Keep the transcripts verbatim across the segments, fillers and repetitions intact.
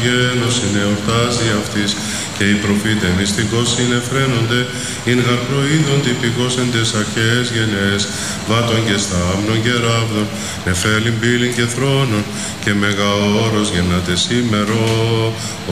γένος είναι εορτάζει αυτής, και οι προφήτε μυστικώς συνεφραίνονται, ειν γαρ προείδων τυπικώς εν τες αρχαίες γενναίες, βάτων και στάμνων και ράβδων, νεφέλην πύλην και θρόνων, και μεγαόρος γεννάτε σήμερον.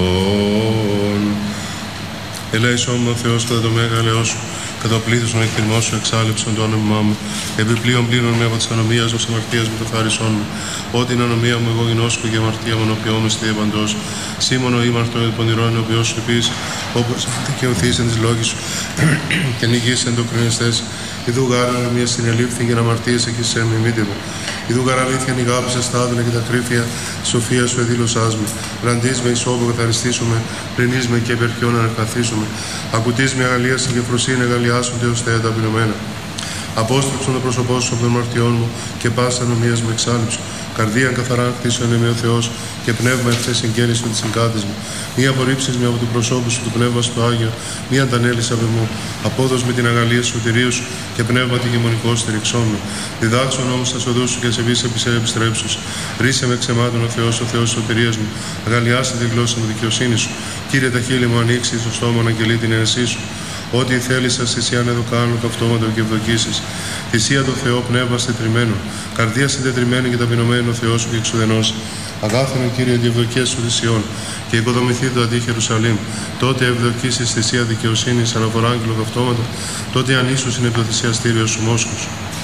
Ελέησόν μου ο Θεός κατά το μέγαλεό σου, κατά πλήθος των εκτιμών σου εξάλληψον το όνομά μου. Επιπλέον πλήνων με από της ανομίας μου, αμαρτίας μου καθάρισόν μου. Ό,τι την ανομία μου εγώ γινώσκω και αμαρτία μου ενώπιόν στη επαντός. Σήμωνο ήμαρτο εν πονηρών ενώπιόν σου επίσης, όπως δικαιωθείς εν της λόγης σου και νικείς εν το κρινιστές. Ιδού γάρα μια συνελήφθη για να αμαρτίες εκεί σε μιμήτευο. Ιδού γάρα αλήθεια νιγάπησε στάδουλα και τα κρύφια σοφία σου εδήλωσάς με. Ραντείς με ισόβο καθαριστήσουμε, πρινείς με και επερχιόν να ανακαθίσουμε. Ακουτείς με αγαλίαση και φροσύνη αγαλιάσονται ως θέα ταπεινωμένα. Απόστρεψον το πρόσωπό σου από των μαρτιών μου και πάσα νομίας μου εξάλληψου. Καρδίαν καθαρά χτίσον με ο Θεός και πνεύμα ευθές συγκένησον της συγκάτης μου. Μη απορρίψεις με από του προσώπου σου του πνεύμα στο Άγιο, μη αντανέλεις από μου. Απόδος με την αγαλία σου σωτηρίου σου και πνεύμα τη γεμονικό στηριξόν μου. Διδάξον όμως τα σοδούς σου και σε βίς επί σε επιστρέψους. Ρίσε με ξεμάτων ο Θεός, ο Θεός της σωτηρίας μου. Αγαλιάσε τη γλώσσα μου δικαιοσύνη σου. Κύριε τα χείλη μου ανοίξει, στο στόμα να αγγελεί την αίρεσή σου. Ό,τι θέλησας εσύ αν εδώ κάνουν το αυτόματο και ευδοκίσεις. Θυσία το Θεό πνεύμα συντετριμένο. Καρδία συντετριμένη και ταπεινωμένη ο Θεός σου και εξουδενώσει. Αγάθανον Κύριε τη ευδοκία σου θυσιών και οικοδομηθεί το αντί Ιερουσαλήμ. Τότε ευδοκίσεις θυσία δικαιοσύνης αναφορά άγγελο αυτόματο. Τότε ανήσου είναι το θυσιαστήριο σου μόσχος.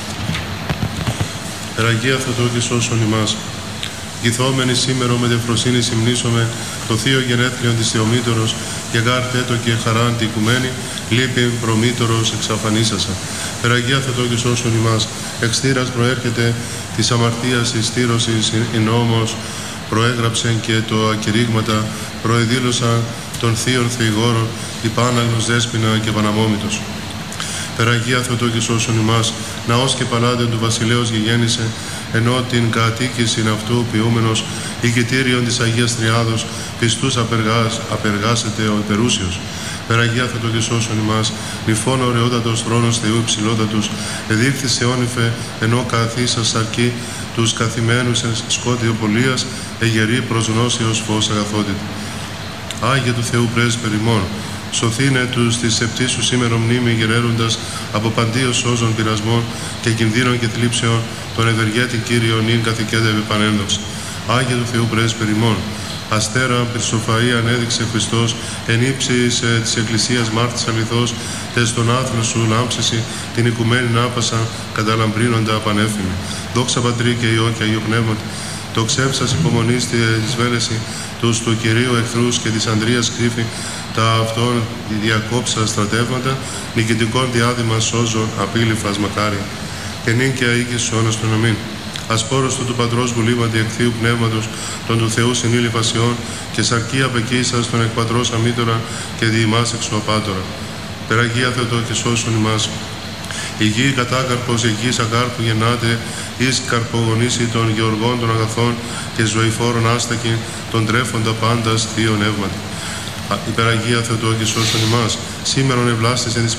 Περαγία Θεοτό και σώσον ημάς. Γυθόμενοι σήμερα με τεφροσύνη συμνήσομαι το θείο γενέθλιον της Θεομήτωρος και γάρ τέτο και χαράν τη οικουμένη, λύπη προμήτωρος εξαφανίσασα. Περαγία Θεοτό και σώσον ημάς, εξτήρας προέρχεται της αμαρτίας εις στήρωσης η νόμος, προέγραψεν και το ακηρύγματα προεδήλωσαν των θείων θεηγόρων, υπάναγνος δέσποινα και παναμόμητος. Περαγία Θεοτό και σώσον ημάς, ναός και παλάτιον του βασιλέως γηγέννησε, ενώ την κατοίκησιν αυτού ποιούμενος οικητήριον της Αγίας Τριάδος πιστούς απεργάς, απεργάσεται ο υπερούσιος. Περαγία Θεοτό και σώσον ημάς, νυφών ωραιότατος θρόνος Θεού υψηλότατους, εδείχθης αιώνυφε ενώ καθίσας αρκεί τους καθημένους εν σκότειο πολίας, εγερή προς γνώσεως φως αγαθότητη. Άγιε του Θεού πρέσβερ ημών, σωθήνε τους της επτήσου σήμερο μνήμη γεραίροντας από παντίος σώζων πειρασμών και κινδύνων και θλίψεων τον ευεργέτη Κύριο νυν καθηκέντευε πανένδοξ. Άγιε του Θεού πρέσβερ ημών, αστέρα πυρσοφαΐ ανέδειξε Χριστός εν ύψης ε, της Εκκλησίας μάρτης αληθώς τες τον άθλο σου λάμψεση την οικουμένη άπασα καταλαμπρύνοντα πανέφημη. Δόξα Πατρί και Υιό και Αγίου Πνεύματι, το ξέψας υπομονής της βέλεση τους του Κυρίου εχθρούς και της Ανδρείας κρύφη τα αυτών διακόψα στρατεύματα, νικητικών διάδημα σώζων απείληφας μακάρι, και νυν και αίκης σώνας των αμήν. Ασπόρος του του Πατρός βουλήματι εκθείου πνεύματος, των του Θεού συνήλυ φασιών, και σαρκή απεκοίσας των εκπατρός αμήτωρα και διημάς εξουαπάτωρα. Περαγία Θεοτό και σώσον ημάς. Η γη κατάκαρπος εγγύης αγάρπου γεννάται, εις καρπογονήσει των γεωργών των αγαθών και ζωηφόρων άστακη, των τρέφοντα πάντας θείο νεύματι. Υπεραγία Θεοτό και σώσον ημάς. Σήμερον ευλάστησε της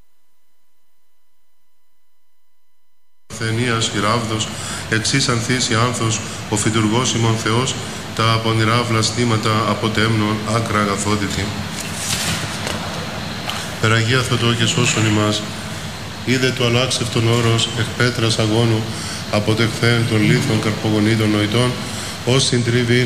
Παρθενίας χειράβδος, εξής ανθίσει άνθος, ο φυτουργός ημών Θεός, τα πονηρά βλαστήματα αποτέμνων άκρα αγαθότητη. Περαγία Θεοτό και σώσον ημάς. Είδε το αλλάξευτον όρος εκ πέτρας αγώνου, αποτεχθέν των λίθων καρπογονήτων νοητών, ως συντριβή